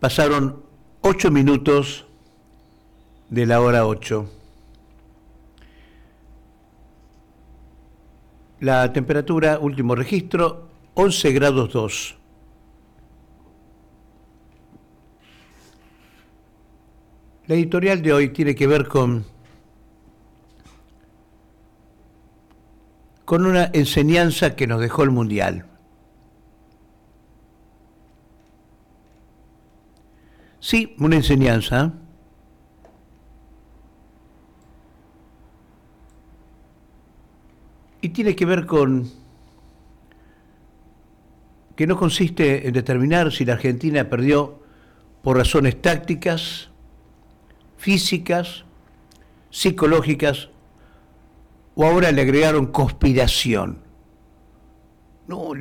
Pasaron 8 minutos de la hora 8. La temperatura, último registro, 11 grados 2. La editorial de hoy tiene que ver con una enseñanza que nos dejó el Mundial. Sí, una enseñanza. Y tiene que ver con que no consiste en determinar si la Argentina perdió por razones tácticas, físicas, psicológicas, o ahora le agregaron conspiración. No,